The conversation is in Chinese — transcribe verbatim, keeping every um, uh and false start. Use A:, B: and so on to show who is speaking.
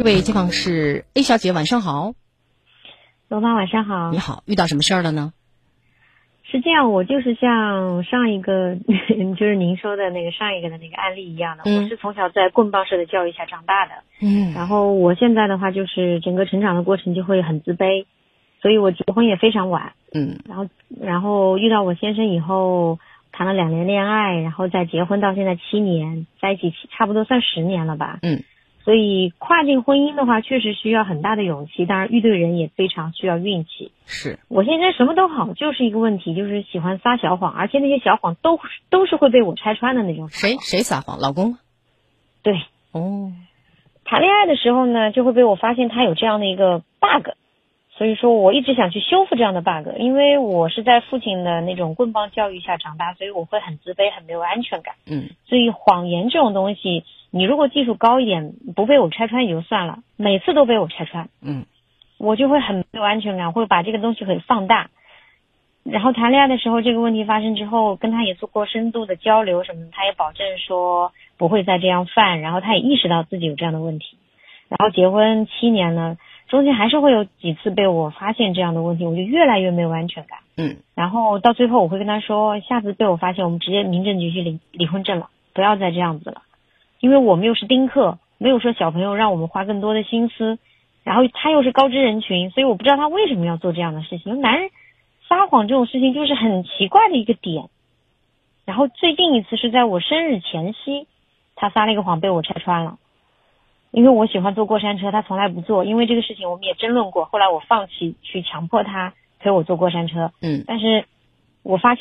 A: 位街坊是 A 小姐，晚上好。
B: 罗妈晚上好。
A: 你好，遇到什么事儿了呢？
B: 是这样，我就是像上一个就是您说的那个上一个的那个案例一样的、嗯、我是从小在棍棒式的教育下长大的。
A: 嗯，
B: 然后我现在的话就是整个成长的过程就会很自卑，所以我结婚也非常晚。
A: 嗯，
B: 然后然后遇到我先生以后谈了两年恋爱，然后再结婚到现在七年，在一起差不多算十年了吧。
A: 嗯，
B: 所以跨境婚姻的话确实需要很大的勇气，当然遇对人也非常需要运气。
A: 是
B: 我现在什么都好，就是一个问题，就是喜欢撒小谎，而且那些小谎都都是会被我拆穿的那种。
A: 谁谁撒谎？老公吗？
B: 对。
A: 哦，
B: 谈恋爱的时候呢，就会被我发现他有这样的一个 bug， 所以说我一直想去修复这样的 bug， 因为我是在父亲的那种棍棒教育下长大，所以我会很自卑，很没有安全感。
A: 嗯，
B: 所以谎言这种东西，你如果技术高一点，不被我拆穿也就算了，每次都被我拆穿，
A: 嗯，
B: 我就会很没有安全感，会把这个东西给放大。然后谈恋爱的时候，这个问题发生之后，跟他也做过深度的交流什么的，他也保证说不会再这样犯，然后他也意识到自己有这样的问题。然后结婚七年了，中间还是会有几次被我发现这样的问题，我就越来越没有安全感。
A: 嗯，
B: 然后到最后我会跟他说，下次被我发现，我们直接民政局去领离婚证了，不要再这样子了。因为我们又是丁克，没有说小朋友让我们花更多的心思，然后他又是高知人群，所以我不知道他为什么要做这样的事情。男人撒谎这种事情就是很奇怪的一个点。然后最近一次是在我生日前夕，他撒了一个谎被我拆穿了。因为我喜欢坐过山车，他从来不坐，因为这个事情我们也争论过，后来我放弃去强迫他陪我坐过山车。
A: 嗯，
B: 但是我发现